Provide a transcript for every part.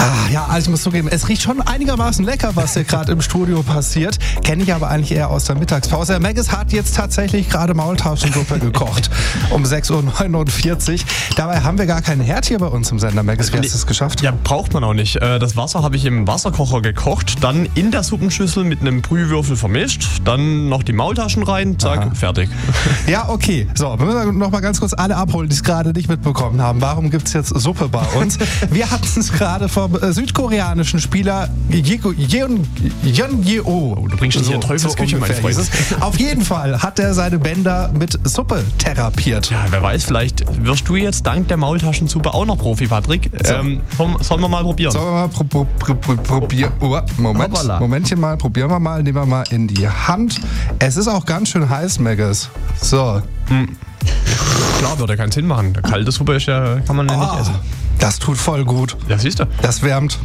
Ja, also ich muss zugeben, es riecht schon einigermaßen lecker, was hier gerade im Studio passiert. Kenne ich aber eigentlich eher aus der Mittagspause. Der Maggis hat jetzt tatsächlich gerade Maultaschensuppe gekocht um 6.49 Uhr. Dabei haben wir gar keinen Herd hier bei uns im Sender. Maggis, wie hast du es geschafft? Ja, braucht man auch nicht. Das Wasser habe ich im Wasserkocher gekocht, dann in der Suppenschüssel mit einem Brühwürfel vermischt, dann noch die Maultaschen rein, zack, fertig. Ja, okay. So, wir müssen noch mal ganz kurz alle abholen, die es gerade nicht mitbekommen haben. Warum gibt es jetzt Suppe bei uns? Wir hatten es gerade vom südkoreanischen Spieler Yeon Yeo. Du bringst dich in Teufelsküche, mein Freund. Auf jeden Fall hat er seine Bänder mit Suppe therapiert. Ja, wer weiß, vielleicht wirst du jetzt dank der Maultaschensuppe auch noch Profi, Patrick. Sollen wir mal probieren? Sollen wir mal probieren? Momentchen mal, probieren wir mal. Nehmen wir mal in die Hand. Es ist auch ganz schön heiß, Maggis. So. Klar, würde keinen Sinn machen. Kalte Suppe ist ja, kann man ja nicht essen. Das tut voll gut. Ja, siehst du. Das wärmt.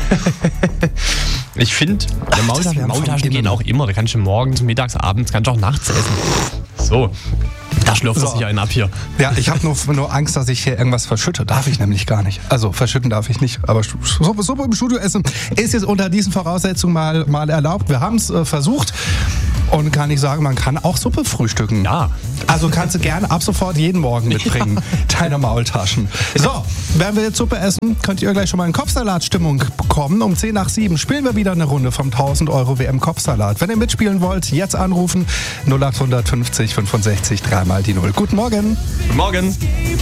Ich finde, Maultaschen gehen auch immer. Da kannst du morgens, mittags, abends, kannst du auch nachts essen. So. Da schlürft es sich einen ab hier. Ja, ich habe nur Angst, dass ich hier irgendwas verschütte. Darf ich nämlich gar nicht. Also verschütten darf ich nicht. Aber Suppe im Studio essen ist jetzt unter diesen Voraussetzungen mal erlaubt. Wir haben es versucht. Und kann ich sagen, man kann auch Suppe frühstücken. Ja. Also kannst du gerne ab sofort jeden Morgen mitbringen. Deine Maultaschen. So, während wir jetzt Suppe essen, könnt ihr gleich schon mal in Kopfsalat-Stimmung bekommen. Um 10:07 spielen wir wieder eine Runde vom 1000 € WM-Kopfsalat. Wenn ihr mitspielen wollt, jetzt anrufen. 0850 65 3 mal die 0. Guten Morgen. Guten Morgen.